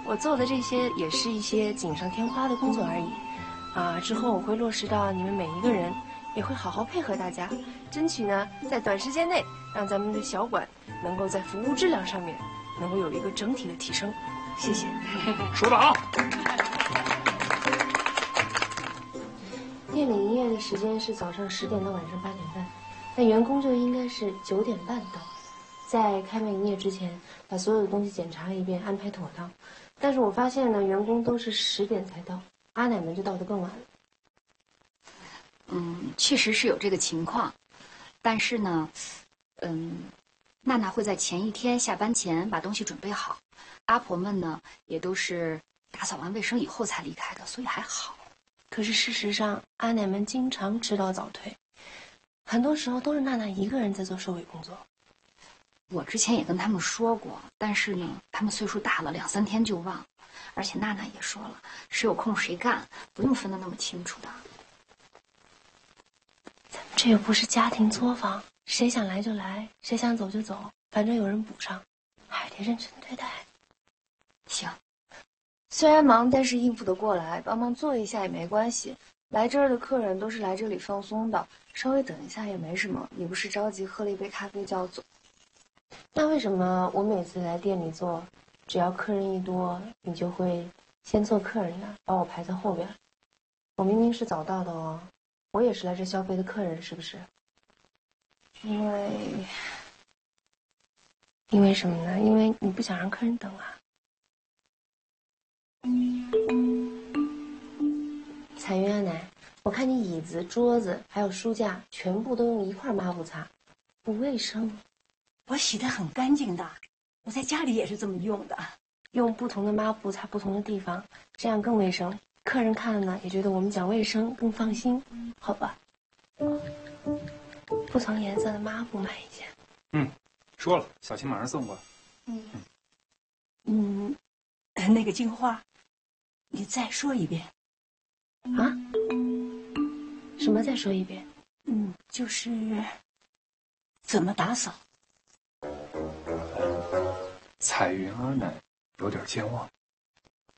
我做的这些也是一些锦上添花的工作而已。之后我会落实到你们每一个人，也会好好配合大家，争取呢在短时间内让咱们的小馆能够在服务质量上面能够有一个整体的提升。谢谢。 说得好。 店里营业的时间是早上10点到晚上8点半，那员工就应该是9点半到，在开门营业之前把所有的东西检查一遍，安排妥当。但是我发现呢，员工都是10点才到，阿奶们就到得更晚了。 确实是有这个情况，但是呢，娜娜会在前一天下班前把东西准备好，阿婆们呢也都是打扫完卫生以后才离开的，所以还好。 可是事实上，阿奶们经常迟到早退，很多时候都是娜娜一个人在做收尾工作。 我之前也跟他们说过，但是呢，他们岁数大了，2、3天就忘，而且娜娜也说了，谁有空谁干，不用分得那么清楚的。 咱们这又不是家庭作坊，谁想来就来，谁想走就走，反正有人补上，还得认真对待。 行。 虽然忙，但是应付得过来，帮忙做一下也没关系。来这儿的客人都是来这里放松的，稍微等一下也没什么。你不是着急喝了一杯咖啡就要走？ 那为什么我每次来店里做，只要客人一多，你就会先做客人的，把我排在后边？我明明是早到的哦，我也是来这消费的客人，是不是？ 因为什么呢？因为你不想让客人等啊。彩云阿奶，我看你椅子、桌子还有书架全部都用一块抹布擦，不卫生。 我洗得很干净的，我在家里也是这么用的。 用不同的抹布擦不同的地方，这样更卫生。客人看了呢，也觉得我们讲卫生更放心，好吧？不同颜色的抹布买一件。 说了，小琴马上送过来。 那个金花，你再说一遍。 啊？什么？再说一遍？ 就是怎么打扫。 彩云阿奶有点健忘，